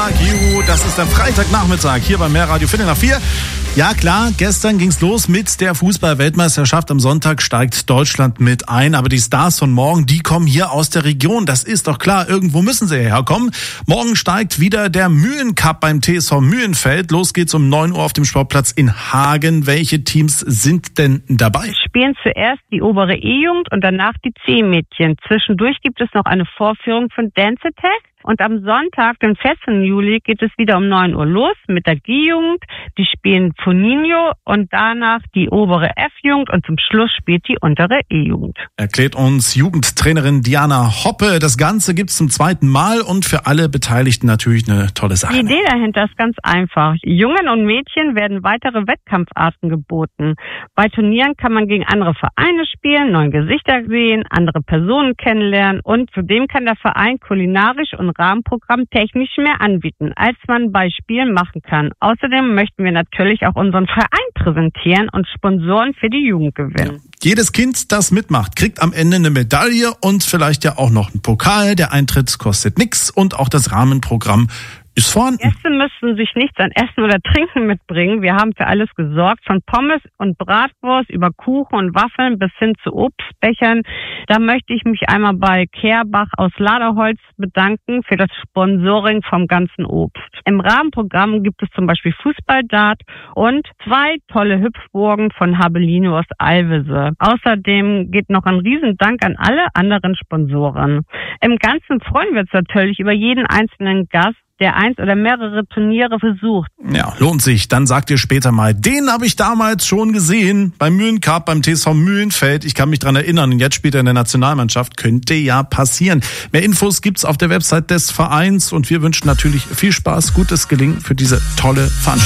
Fuck You. Das ist der Freitagnachmittag hier beim Mehrradio 4:04. Ja klar, gestern ging's los mit der Fußball-Weltmeisterschaft. Am Sonntag steigt Deutschland mit ein. Aber die Stars von morgen, die kommen hier aus der Region. Das ist doch klar, irgendwo müssen sie herkommen. Morgen steigt wieder der Mühlencup beim TSV Mühlenfeld. Los geht's um 9 Uhr auf dem Sportplatz in Hagen. Welche Teams sind denn dabei? Es spielen zuerst die obere E-Jugend und danach die C-Mädchen. Zwischendurch gibt es noch eine Vorführung von Dance Attack. Und am Sonntag, den 14. Juli, geht es wieder um 9 Uhr los mit der G-Jugend. Die spielen Foninho und danach die obere F-Jugend und zum Schluss spielt die untere E-Jugend. Erklärt uns Jugendtrainerin Diana Hoppe. Das Ganze gibt's zum zweiten Mal und für alle Beteiligten natürlich eine tolle Sache. Die Idee dahinter ist ganz einfach. Jungen und Mädchen werden weitere Wettkampfarten geboten. Bei Turnieren kann man gegen andere Vereine spielen, neue Gesichter sehen, andere Personen kennenlernen und zudem kann der Verein kulinarisch und Rahmenprogramm technisch mehr anbieten, als man bei Spielen machen kann. Außerdem möchten wir natürlich auch unseren Verein präsentieren und Sponsoren für die Jugend gewinnen. Ja. Jedes Kind, das mitmacht, kriegt am Ende eine Medaille und vielleicht ja auch noch einen Pokal. Der Eintritt kostet nichts und auch das Rahmenprogramm ist vorhanden. Gäste müssen sich nichts an Essen oder Trinken mitbringen. Wir haben für alles gesorgt, von Pommes und Bratwurst über Kuchen und Waffeln bis hin zu Obstbechern. Da möchte ich mich einmal bei Kehrbach aus Laderholz bedanken für das Sponsoring vom ganzen Obst. Im Rahmenprogramm gibt es zum Beispiel Fußballdart und 2 tolle Hüpfburgen von Habelino aus Alvese. Außerdem geht noch ein Riesendank an alle anderen Sponsoren. Im Ganzen freuen wir uns natürlich über jeden einzelnen Gast, der eins oder mehrere Turniere versucht. Ja, lohnt sich. Dann sagt ihr später mal, den habe ich damals schon gesehen beim Mühlencup, beim TSV Mühlenfeld. Ich kann mich dran erinnern und jetzt spielt er in der Nationalmannschaft. Könnte ja passieren. Mehr Infos gibt's auf der Website des Vereins und wir wünschen natürlich viel Spaß, gutes Gelingen für diese tolle Veranstaltung.